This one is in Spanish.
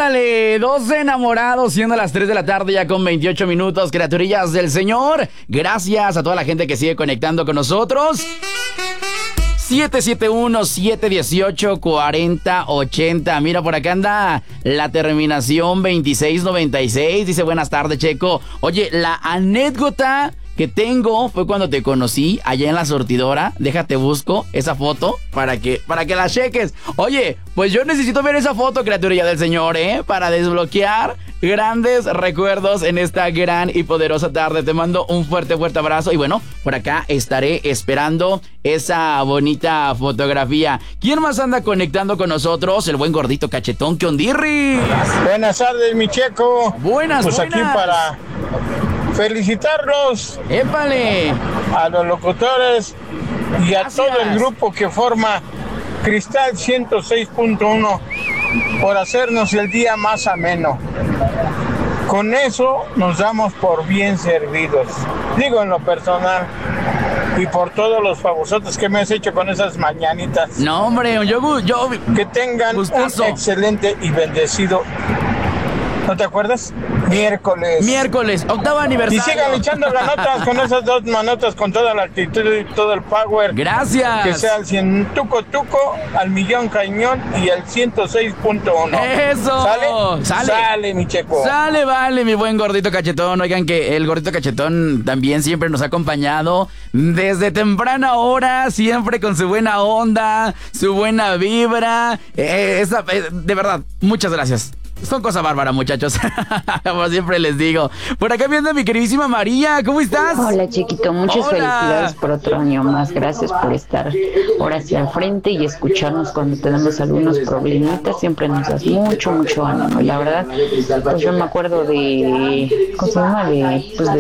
Ándale, dos enamorados, siendo las 3 de la tarde ya con 28 minutos, criaturillas del Señor. Gracias a toda la gente que sigue conectando con nosotros. 771-718-4080. Mira, por acá anda la terminación 2696. Dice, buenas tardes, Checo. Oye, la anécdota que tengo fue cuando te conocí allá en la surtidora. Déjate busco esa foto para que la cheques. Oye, pues yo necesito ver esa foto, criaturilla del Señor, para desbloquear grandes recuerdos en esta gran y poderosa tarde. Te mando un fuerte abrazo. Y bueno, por acá estaré esperando esa bonita fotografía. ¿Quién más anda conectando con nosotros? El buen gordito cachetón, ¿qué ondirri? Buenas tardes, mi Checo. Buenas. Aquí para felicitarlos. ¡Épale! A los locutores y Gracias. a todo el grupo que forma Cristal 106.1 por hacernos el día más ameno. Con eso nos damos por bien servidos. Digo en lo personal. Y por todos los famosotes que me has hecho con esas mañanitas. No, hombre, yo que tengan gustazo. Un excelente y bendecido. ¿No te acuerdas? Miércoles, octavo aniversario. Y sigan echando ganotas con esas dos manotas, con toda la actitud y todo el power. Gracias. Que sea al 100 tuco, al millón cañón y al 106.1. ¡Eso! Sale, mi Checo. Vale, mi buen gordito cachetón. Oigan que el gordito cachetón también siempre nos ha acompañado desde temprana hora, siempre con su buena onda, su buena vibra. De verdad, muchas gracias. Son cosas bárbaras, muchachos. Como siempre les digo. Por acá viene mi queridísima María. ¿Cómo estás? Hola, chiquito. Muchas felicidades por otro año más. Gracias por estar ahora hacia el frente y escucharnos cuando tenemos algunos problemitas. Siempre nos das mucho ánimo. Y la verdad, pues yo me acuerdo de... ¿Cómo se llama? De